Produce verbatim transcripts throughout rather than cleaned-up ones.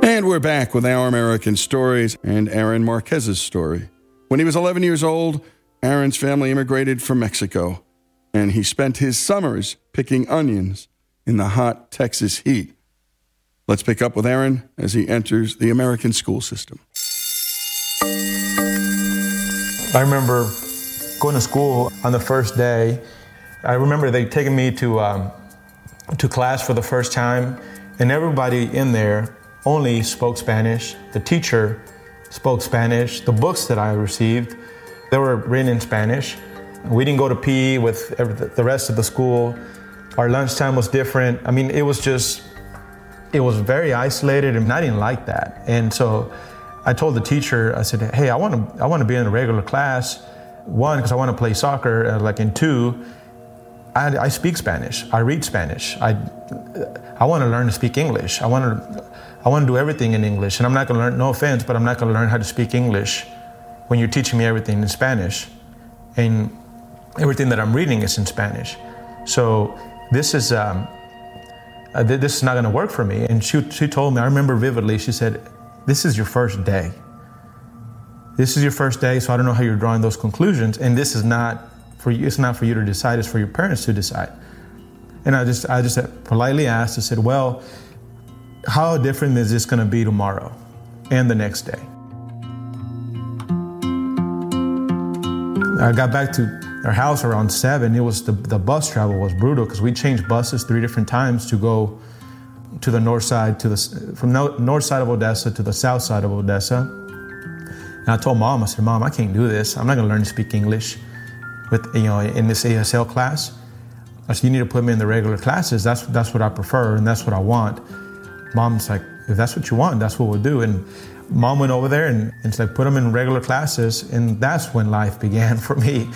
And we're back with Our American Stories and Aaron Marquez's story. When he was eleven years old, Aaron's family immigrated from Mexico, and he spent his summers picking onions in the hot Texas heat. Let's pick up with Aaron as he enters the American school system. I remember going to school on the first day. I remember they taking me to um, to class for the first time, and everybody in there only spoke Spanish. The teacher spoke Spanish. The books that I received, they were written in Spanish. We didn't go to P E with every, the rest of the school. Our lunchtime was different. I mean, it was just, it was very isolated, and I didn't like that. And so I told the teacher, I said, hey, I want to I want to be in a regular class. One, because I want to play soccer, uh, like, and two, I, I speak Spanish. I read Spanish. I I want to learn to speak English. I want to I want to do everything in English. And I'm not going to learn, no offense, but I'm not going to learn how to speak English when you're teaching me everything in Spanish. And everything that I'm reading is in Spanish. So this is um, uh, th- this is not going to work for me. And she she told me, I remember vividly, she said, this is your first day. This is your first day, so I don't know how you're drawing those conclusions. And this is not for you, it's not for you to decide, it's for your parents to decide. And I just I just politely asked, I said, well, how different is this going to be tomorrow and the next day? I got back to our house around seven. It was the, the bus travel was brutal because we changed buses three different times to go to the north side, to the from the north side of Odessa to the south side of Odessa. And I told Mom, I said, Mom, I can't do this. I'm not going to learn to speak English with you know in this A S L class. I said, you need to put me in the regular classes. That's that's what I prefer and that's what I want. Mom's like, if that's what you want, that's what we'll do. And Mom went over there and, and it's like, put them in regular classes. And that's when life began for me.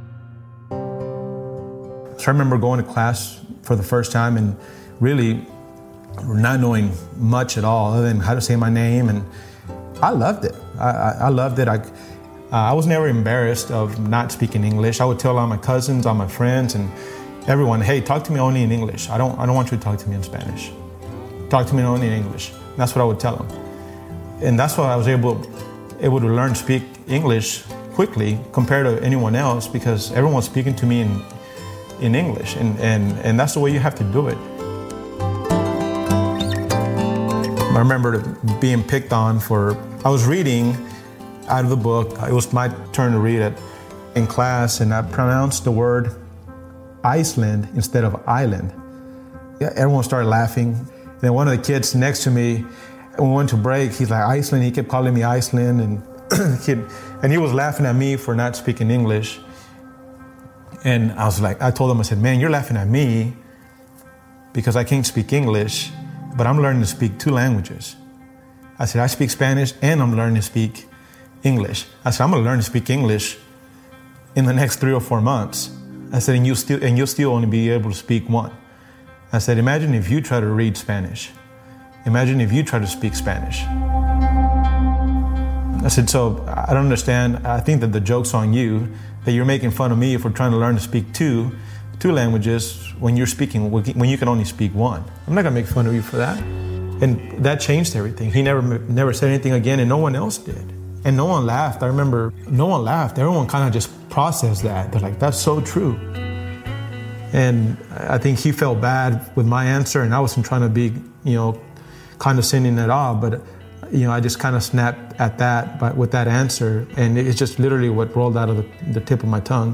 So I remember going to class for the first time and really not knowing much at all other than how to say my name. And I loved it. I, I, I loved it. I, uh, I was never embarrassed of not speaking English. I would tell all my cousins, all my friends, and everyone, hey, talk to me only in English. I don't, I don't want you to talk to me in Spanish. Talk to me only in English. That's what I would tell them. And that's why I was able, able to learn to speak English quickly compared to anyone else because everyone was speaking to me in, in English. And, and, and that's the way you have to do it. I remember being picked on for, I was reading out of the book. It was my turn to read it in class, and I pronounced the word Iceland instead of island. Yeah, everyone started laughing. And then one of the kids next to me, when we went to break, he's like, Iceland. He kept calling me Iceland, and he, and he was laughing at me for not speaking English. And I was like, I told him, I said, man, you're laughing at me because I can't speak English, but I'm learning to speak two languages. I said, I speak Spanish and I'm learning to speak English. I said, I'm going to learn to speak English in the next three or four months. I said, and, you still, and you'll still only be able to speak one. I said, imagine if you try to read Spanish. Imagine if you try to speak Spanish. I said, so I don't understand. I think that the joke's on you, that you're making fun of me for trying to learn to speak two, two languages when you're speaking, when you can only speak one. I'm not gonna make fun of you for that. And that changed everything. He never, never said anything again, and no one else did. And no one laughed. I remember no one laughed. Everyone kind of just processed that. They're like, that's so true. And I think he felt bad with my answer, and I wasn't trying to be, you know, condescending at all, but you know, I just kind of snapped at that, but with that answer, and it's just literally what rolled out of the, the tip of my tongue.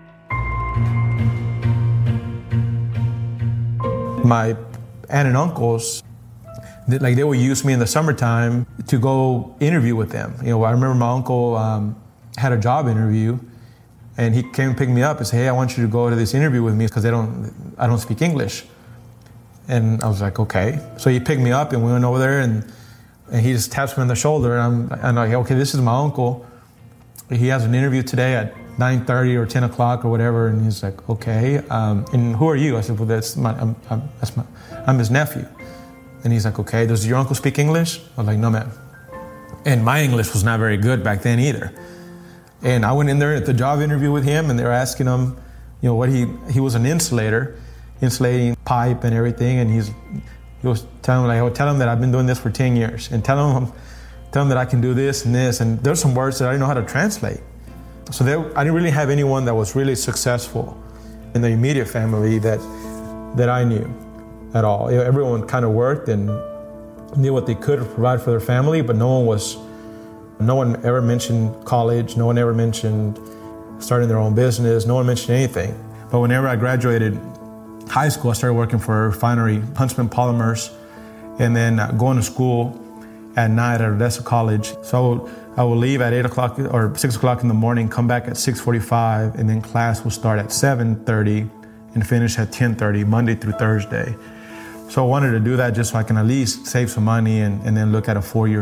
My aunt and uncles, like they would use me in the summertime to go interview with them. You know, I remember my uncle um, had a job interview, and he came and picked me up and said, "Hey, I want you to go to this interview with me because they don't, I don't speak English." And I was like, okay. So he picked me up and we went over there, and, and he just taps me on the shoulder, and I'm, I'm like, okay, this is my uncle. He has an interview today at nine thirty or ten o'clock or whatever. And he's like, okay. Um, and who are you? I said, well, that's my, I'm, I'm, that's my, I'm his nephew. And he's like, okay, does your uncle speak English? I was like, no, man. And my English was not very good back then either. And I went in there at the job interview with him, and they were asking him, you know, what he, he was an insulator, insulating pipe and everything. And he's, He was telling me, like, oh, tell them that I've been doing this for ten years, and tell them, tell them that I can do this and this. And there's some words that I didn't know how to translate. So there, I didn't really have anyone that was really successful in the immediate family that that I knew at all. You know, everyone kind of worked and knew what they could provide for their family, but no one was, no one ever mentioned college. No one ever mentioned starting their own business. No one mentioned anything. But whenever I graduated high school, I started working for a refinery, Huntsman Polymers, and then uh, going to school at night at Odessa College. So I will leave at eight o'clock or six o'clock in the morning, come back at six forty-five, and then class will start at seven thirty and finish at ten thirty, Monday through Thursday. So I wanted to do that just so I can at least save some money and, and then look at a four-year